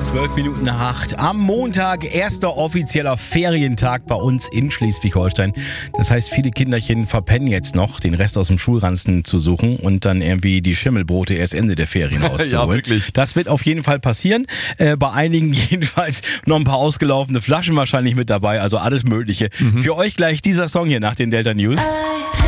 12 Minuten nach 8. Am Montag, erster offizieller Ferientag bei uns in Schleswig-Holstein. Das heißt, viele Kinderchen verpennen jetzt noch, den Rest aus dem Schulranzen zu suchen und dann irgendwie die Schimmelbrote erst Ende der Ferien rauszuholen. Ja, wirklich. Das wird auf jeden Fall passieren. Bei einigen jedenfalls noch ein paar ausgelaufene Flaschen wahrscheinlich mit dabei, also alles Mögliche. Für euch gleich dieser Song hier nach den Delta News.